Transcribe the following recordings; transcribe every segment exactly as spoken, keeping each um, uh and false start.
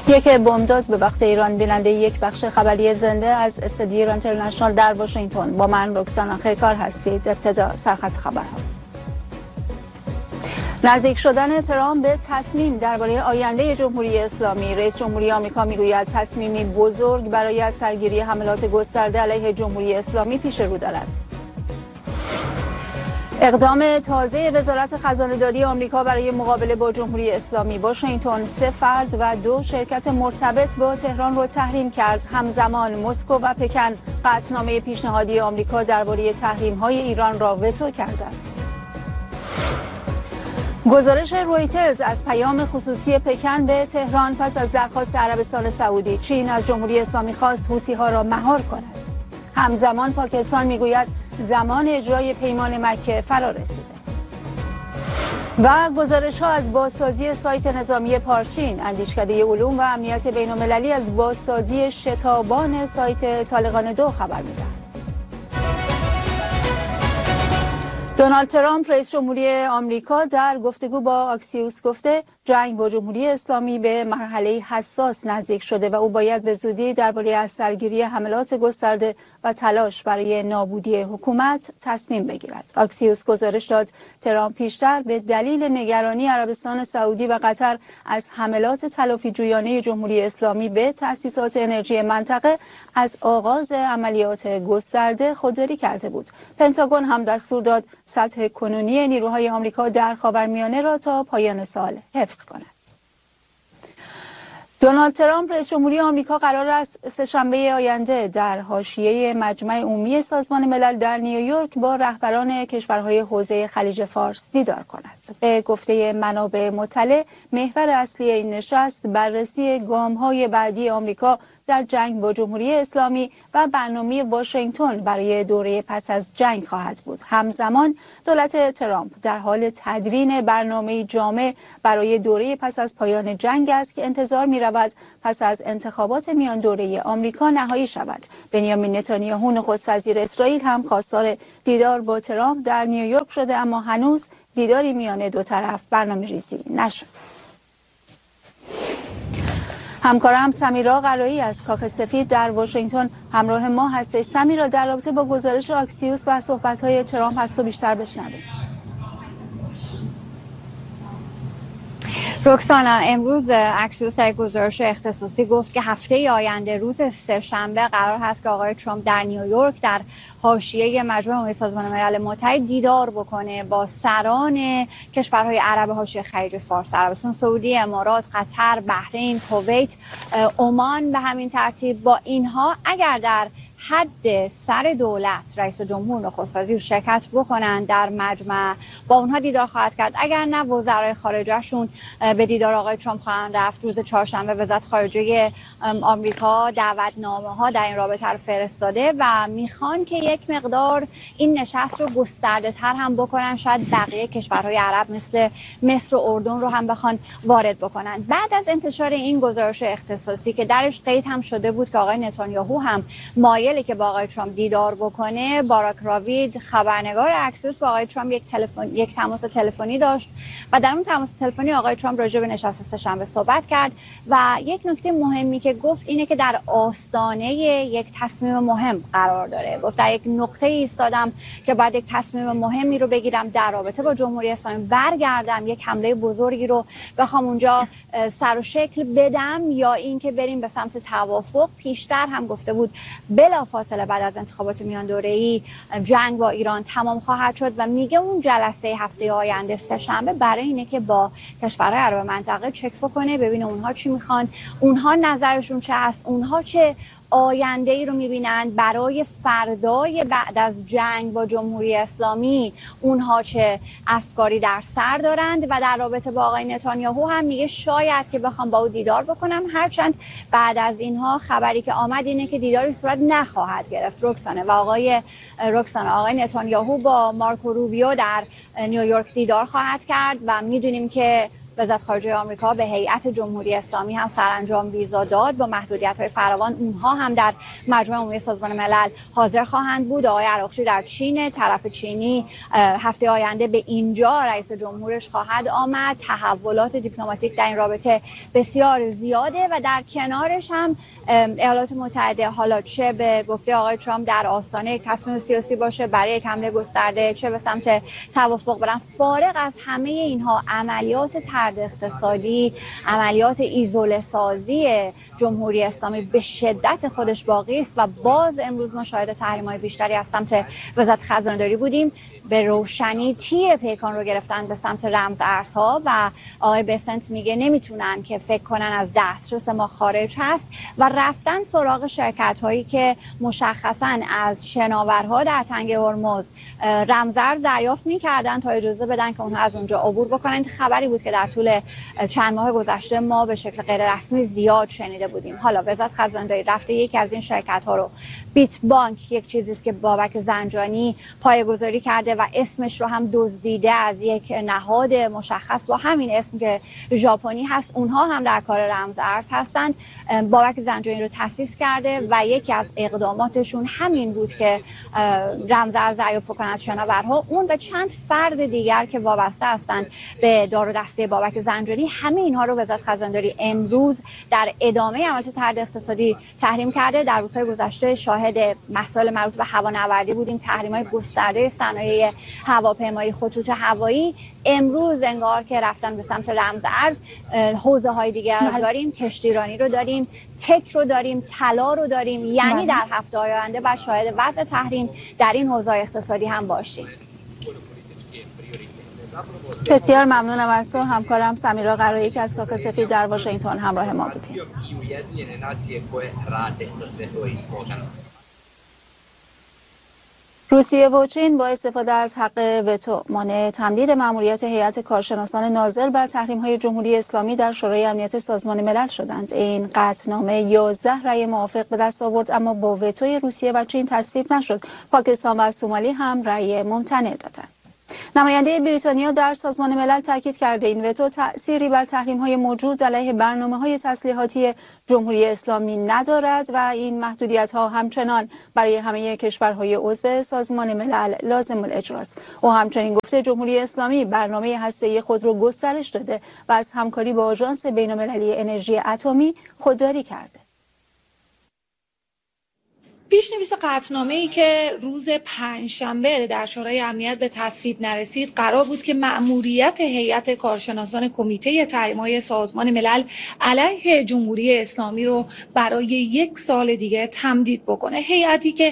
یک بمبداد به وقت ایران. بیننده یک بخش خبری زنده از استودیو ایران اینترنشنال در واشنگتن. با من رکسانا خیرکار هستید. ابتدا سرخط خبرها. نزدیک شدن ترامپ به تصمیم درباره آینده جمهوری اسلامی. رئیس جمهوری آمریکا میگوید تصمیمی بزرگ برای از سرگیری حملات گسترده علیه جمهوری اسلامی پیش رو دارد. اقدام تازه وزارت خزانه‌داری آمریکا برای مقابله با جمهوری اسلامی. واشنگتن سه فرد و دو شرکت مرتبط با تهران را تحریم کرد. همزمان مسکو و پکن قطعنامه پیشنهادی آمریکا درباره تحریم‌های ایران را وتو کردند. گزارش رویترز از پیام خصوصی پکن به تهران پس از درخواست عربستان سعودی. چین از جمهوری اسلامی خواست حوثی‌ها را مهار کند. همزمان پاکستان میگوید زمان اجرای پیمان مکه فرا رسیده. و گزارش ها از بازسازی سایت نظامی پارچین. اندیشکده علوم و امنیت بین المللی از بازسازی شتابان سایت طالقان دو خبر می‌دهد. دونالد ترامپ رئیس جمهوری آمریکا در گفتگو با آکسیوس گفته جنگ با جمهوری اسلامی به مرحله حساس نزدیک شده و او باید به زودی درباره از سرگیری حملات گسترده و تلاش برای نابودی حکومت تصمیم بگیرد. آکسیوس گزارش داد ترامپ پیشتر به دلیل نگرانی عربستان سعودی و قطر از حملات تلافی جویانه جمهوری اسلامی به تأسیسات انرژی منطقه از آغاز عملیات گسترده خودداری کرده بود. پنتاگون هم دستور داد سطح کنونی نیروهای آمریکا در خاورمیانه را تا پایان سال حفظ کند. دونالد ترامپ رئیس جمهوری آمریکا قرار است سه‌شنبه آینده در حاشیه مجمع عمومی سازمان ملل در نیویورک با رهبران کشورهای حوزه خلیج فارس دیدار کند. به گفته منابع مطلع، محور اصلی این نشست بررسی گام‌های بعدی آمریکا در جنگ با جمهوری اسلامی و برنامه واشنگتن برای دوره پس از جنگ خواهد بود. همزمان دولت ترامپ در حال تدوین برنامه جامع برای دوره پس از پایان جنگ است که انتظار می‌رود پس از انتخابات میان دوره آمریکا نهایی شود. بنیامین نتانیاهو نخست وزیر اسرائیل هم خواستار دیدار با ترامپ در نیویورک شده، اما هنوز دیداری میان دو طرف برنامه‌ریزی نشد. همکارم سمیرا قلایی از کاخ سفید در واشنگتن همراه ما هستش. سمیرا، در رابطه با گزارش آکسیوس و صحبت‌های ترامپ از تو بیشتر بشنویم. رکسانا، امروز اکسیوس در گزارش اختصاصی گفت که هفته آینده روز سه‌شنبه قرار هست که آقای ترامپ در نیویورک در حاشیه مجمع عمومی سازمان ملل متحد دیدار بکنه با سران کشورهای عرب حاشیه خلیج فارس، عربستان سعودی، امارات، قطر، بحرین، کویت، عمان. به همین ترتیب با اینها اگر در حد سر دولت رئیس جمهور نخست وزیر شرکت بکنن در مجمع، با اونها دیدار خواهد کرد. اگر نه وزرای خارجهشون به دیدار آقای ترامپ خواهند رفت. روز چهارشنبه وزارت خارجه آمریکا دعوتنامه ها در این رابطه رو فرستاده و میخوان که یک مقدار این نشست رو گسترده تر هم بکنن، شاید بقیه کشورهای عرب مثل مصر و اردن رو هم بخوان وارد بکنن. بعد از انتشار این گزارش اختصاصی که درش قید هم شده بود که آقای نتانیاهو هم مایل که با آقای ترامپ دیدار بکنه، باراک راوید خبرنگار اکسیوس با آقای ترامپ یک تلفن یک تماس تلفنی داشت و در اون تماس تلفنی آقای ترامپ راجع به نشست سه‌شنبه صحبت کرد و یک نکته مهمی که گفت اینه که در آستانه یک تصمیم مهم قرار داره. گفت در یک نقطه ایستادم که بعد یک تصمیم مهمی رو بگیرم در رابطه با جمهوری اسلامی، برگردم یک حمله بزرگی رو بخوام اونجا سر و شکل بدم یا اینکه بریم به سمت توافق. پیشتر هم گفته بود بلا فاصله بعد از انتخابات میان دوره‌ای جنگ با ایران تمام خواهد شد و میگه اون جلسه هفته آینده سه‌شنبه برای اینه که با کشورهای عرب منطقه چک کنه، ببینه اونها چی میخوان، اونها نظرشون چه هست، اونها چه آینده ای رو میبینند برای فردای بعد از جنگ با جمهوری اسلامی، اونها چه افکاری در سر دارند. و در رابطه با آقای نتانیاهو هم میگه شاید که بخوام با او دیدار بکنم، هرچند بعد از اینها خبری که آمد اینه که دیداری صورت نخواهد گرفت. رکسانه و آقای رکسانه آقای نتانیاهو با مارکو روبیو در نیویورک دیدار خواهد کرد و میدونیم که وزارت خارجه آمریکا به هیئت جمهوری اسلامی هم سرانجام ویزا داد با محدودیت‌های فراوان. اونها هم در مجمع عمومی سازمان ملل حاضر خواهند بود. آقای عراقچی در چین، طرف چینی هفته آینده به اینجا رئیس جمهورش خواهد آمد. تحولات دیپلماتیک در این رابطه بسیار زیاده و در کنارش هم ایالات متحده حالا چه به گفته آقای ترامپ در آستانه تصمیم سیاسی باشه برای یک حمله گسترده، چه به سمت توافق برن، فارغ از همه اینها عملیات طرد اقتصادی، عملیات ایزوله سازی جمهوری اسلامی به شدت خودش باقی است و باز امروز ما شاهد تحریم‌های بیشتری از سمت وزارت خزانه‌داری بودیم. به روشنی تیر پیکان رو گرفتن به سمت رمز ارزها و آقای بسنت میگه نمیتونن که فکر کنن از دسترس ما خارج هست و رفتن سراغ شرکت هایی که مشخصا از شناورها در تنگه هرمز رمز ارز دریافت میکردن تا اجازه بدن که اونها از اونجا عبور بکنن. خبری بود که در طول چند ماه گذشته ما به شکل غیر رسمی زیاد شنیده بودیم. حالا وزارت خزانه‌داری رفته یکی از این شرکت ها رو، بیت بانک، یک چیزی است که بابک زنجانی پایه‌گذاری کرده و اسمش رو هم دزدیده از یک نهاد مشخص با همین اسم که ژاپنی هست، اونها هم در کار رمز ارز هستند. بابک زنجانی رو تأسیس کرده و یکی از اقداماتشون همین بود که رمز ارز دریافت کنند از شناورها. اون و چند فرد دیگر که وابسته هستند به دار و دسته بابک زنجانی، همه اینها رو وزارت خزانه‌داری امروز در ادامه عملیات طرد اقتصادی تحریم کرده. در روزهای گذشته شاهد مسائل مربوط به هوانوردی بودیم، تحریم‌های گسترده صنایع هواپیمایی، خطوط هوایی. امروز انگار که رفتن به سمت رمز ارز. حوزه های دیگر رو داریم، کشتیرانی رو داریم، تک رو داریم، طلا رو داریم. یعنی در هفته های آینده بعد شاهد وضع تحریم در این حوزه اقتصادی هم باشیم. بسیار ممنونم از تو همکارم سمیرا قرایی که از کاخ سفید در واشنگتن همراه ما بودیم. روسیه و چین با استفاده از حق وتو مانع تمدید مأموریت هیئت کارشناسان ناظر بر تحریم‌های جمهوری اسلامی در شورای امنیت سازمان ملل شدند. این قطعنامه یازده رأی موافق به دست آورد اما با وتوی روسیه و چین تصویب نشد. پاکستان و سومالی هم رأی ممتنع دادند. نماینده بریتانیا در سازمان ملل تاکید کرده این وتو تأثیری بر تحریم‌های موجود علیه برنامه‌های تسلیحاتی جمهوری اسلامی ندارد و این محدودیت‌ها همچنان برای همه کشورهای عضو سازمان ملل لازم الاجراست. او همچنین گفته جمهوری اسلامی برنامه هسته‌ای خود را گسترش داده و از همکاری با آژانس بین‌المللی انرژی اتمی خودداری کرده. پیش‌نویس قطعنامه‌ای که روز پنجشنبه در شورای امنیت به تصویب نرسید قرار بود که مأموریت هیئت کارشناسان کمیته تحریم‌های سازمان ملل علیه جمهوری اسلامی رو برای یک سال دیگه تمدید بکنه. هیئتی که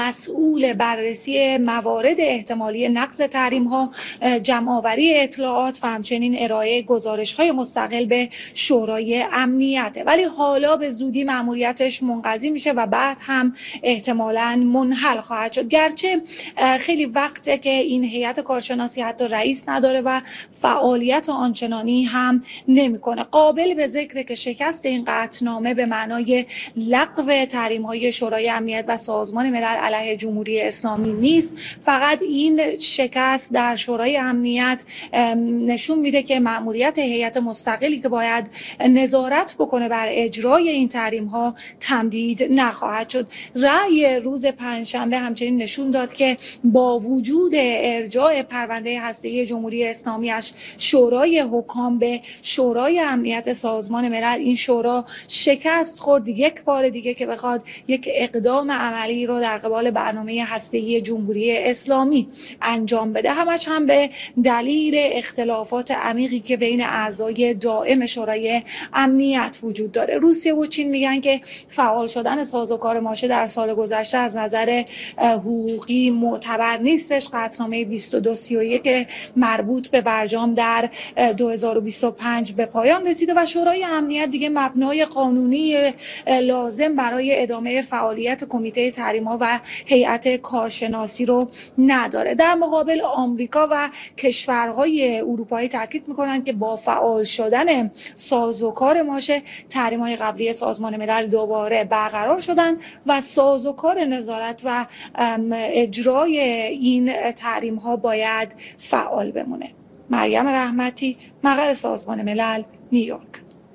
مسئول بررسی موارد احتمالی نقض تحریم‌ها، جمع‌آوری اطلاعات و همچنین ارائه گزارش‌های مستقل به شورای امنیته. ولی حالا به زودی مأموریتش منقضی میشه و بعد هم احتمالاً منحل خواهد شد. گرچه خیلی وقته که این هیئت کارشناسی حتی رئیس نداره و فعالیت آنچنانی هم نمیکنه. قابل به ذکر که شکست این قطعنامه به معنای لغو تحریم‌های شورای امنیت و سازمان ملل علیه جمهوری اسلامی نیست. فقط این شکست در شورای امنیت نشون میده که مأموریت هیئت مستقلی که باید نظارت بکنه بر اجرای این تحریم‌ها تمدید نخواهد شد. رأی روز پنجشنبه همچنین نشون داد که با وجود ارجاع پرونده هسته‌ای جمهوری اسلامی از شورای حکام به شورای امنیت سازمان ملل، این شورا شکست خورد یک بار دیگه که بخواد یک اقدام عملی رو در قبال برنامه هسته‌ای جمهوری اسلامی انجام بده. همش هم به دلیل اختلافات عمیقی که بین اعضای دائم شورای امنیت وجود داره. روسیه و چین میگن که فعال شدن سازوکار ماشه در سال گذشته از نظر حقوقی معتبر نیستش. قطعنامه بیست و دو سی و یک مربوط به برجام در دو هزار و بیست و پنج به پایان رسیده و شورای امنیت دیگه مبنای قانونی لازم برای ادامه فعالیت کمیته تحریم‌ها و هیئت کارشناسی رو نداره. در مقابل آمریکا و کشورهای اروپایی تاکید میکنن که با فعال شدن سازوکار ماشه تحریم‌های قبلی سازمان ملل دوباره برقرار شدن و سازوکار نظارت و اجرای این تحریم ها باید فعال بمونه. مریم رحمتی، مقر سازمان ملل، نیویورک.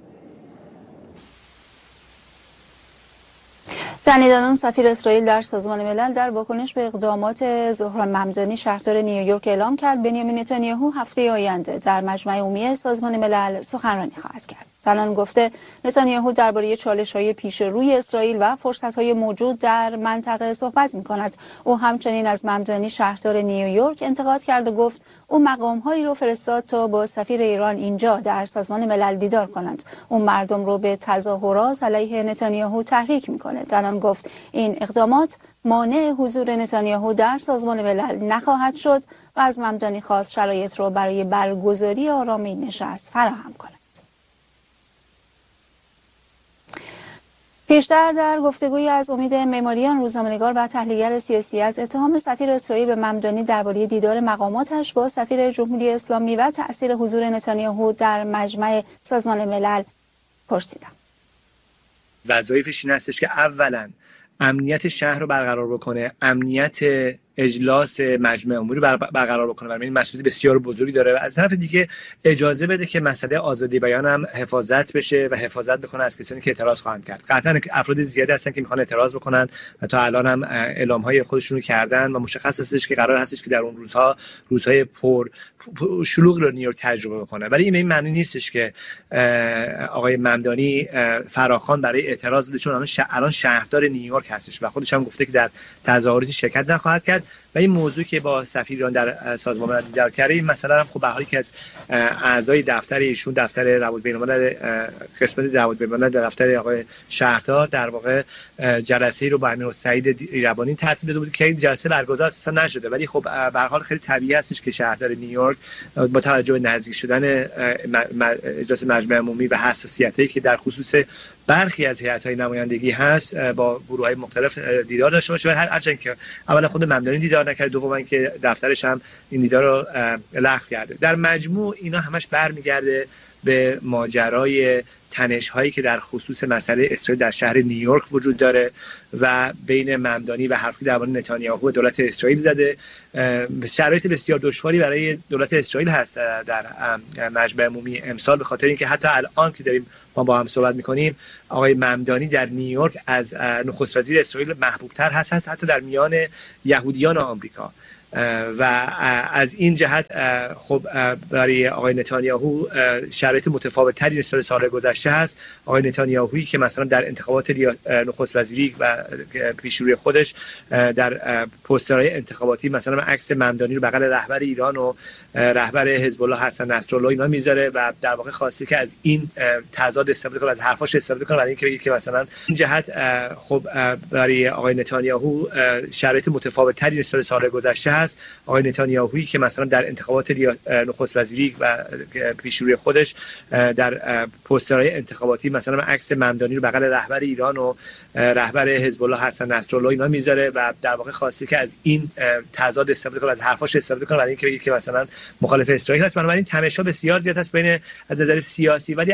دنی دانون سفیر اسرائیل در سازمان ملل در واکنش به اقدامات زهران ممدانی شهردار نیویورک اعلام کرد بنیامین نتانیاهو هفته آینده در مجمع عمومی سازمان ملل سخنرانی خواهد کرد. دانون گفته نتانیاهو درباره چالش‌های پیش روی اسرائیل و فرصت‌های موجود در منطقه صحبت می‌کند. او همچنین از ممدانی شهردار نیویورک انتقاد کرد و گفت او مقام‌هایی رو فرستاد تا با سفیر ایران اینجا در سازمان ملل دیدار کنند. او مردم رو به تظاهرات علیه نتانیاهو تحریک می‌کنه. دانون گفت این اقدامات مانع حضور نتانیاهو در سازمان ملل نخواهد شد و از ممدانی خواست شرایط رو برای برگزاری آرامین نشست فراهم کند. پیشتر در گفتگویی از امید معماریان روزنامه‌نگار و تحلیلگر سیاسی از اتهام سفیر اسرائیل به ممدانی درباره دیدار مقاماتش با سفیر جمهوری اسلامی و تأثیر حضور نتانیاهو در مجمع سازمان ملل پرسیدم. وظایفش این هستش که اولا امنیت شهر رو برقرار بکنه، امنیت اجلاس مجمع عمومی رو برقرار بکنه و این مسئولیت بسیار بزرگی داره و از طرف دیگه اجازه بده که مسئله آزادی بیان هم حفاظت بشه و حفاظت بکنه از کسانی که اعتراض خواهند کرد. قطعا افراد زیادی هستن که میخوان اعتراض بکنن و تا الان هم اعلام‌های خودشون رو کردن و مشخص هستش که قرار هستش که در اون روزها روزهای پر شلوغ رو نیویورک تجربه بکنه. ولی این به این معنی نیستش که آقای ممدانی فراخوان برای اعتراض چون الان شهردار نیویورک هستش و خودش هم گفته که در تظاهراتی شرکت نخواهد کرد و این موضوع که با سفیر ایران در سازمان ملل دیدار کرده این مثلا هم خب به حالی که از اعضای دفتر ایشون دفتر روابط بین‌الملل قسمت روابط بین‌الملل در دفتر آقای شهردار در واقع جلسه‌ای رو با امیرالسعید ایربانی ترتیب داده بود که این جلسه برگزار اساسا نشده ولی خب به هر حال خیلی طبیعی هستش که شهردار نیویورک با توجه به نزدیک شدن اجلاس مجمع عمومی و حساسیتایی که در خصوص برخی از هیئت‌های نمایندگی هست با گروه‌های مختلف دیدار داشته باشه و هر هرچند که اولا خود ممدانی دیدار نکرد دوما اینکه دفترش هم این دیدار رو لغو کرده. در مجموع اینا همش برمیگرده به ماجرای تنش‌هایی که در خصوص مسئله اسرائیل در شهر نیویورک وجود داره و بین ممدانی و حرفی درباره نتانیاهو و دولت اسرائیل زده. شرایط بسیار دشواری برای دولت اسرائیل هست در مجمع عمومی امسال به خاطر اینکه حتی الان که داریم ما با هم صحبت می‌کنیم آقای ممدانی در نیویورک از نخست وزیر اسرائیل محبوب‌تر هست هست حتی در میان یهودیان آمریکا و از این جهت خب برای آقای نتانیاهو شرایط متفاوت‌تری نسبت به سال گذشته هست. آقای نتانیاهویی که مثلا در انتخابات نخست وزیری و پیشروی خودش در پوسترهای انتخاباتی مثلا عکس ممدانی رو بغل رهبر ایران و رهبر حزب الله حسن نصرالله اینا میذاره و در واقع خواسته که از این تضاد استفاده کنه، از حرفاش استفاده کنه برای اینکه بگه که مثلا این جهت خب برای آقای نتانیاهو شرایط متفاوت‌تری نسبت به سال گذشته هست. آقای نتانیاهویی که مثلا در انتخابات نخست وزیری و پیشروی خودش در پوسترهای انتخاباتی مثلا عکس ممدانی رو بغل رهبر ایران و رهبر حزب الله حسن نصرالله اینا میذاره و در واقع خواسته که از این تضاد استفاده کنه، از حرفاش استفاده کنه برای اینکه بگه که مثلا مخالف اسرائیل هست. بنابراین تماشا بسیار زیاد هست بین از نظر سیاسی ولی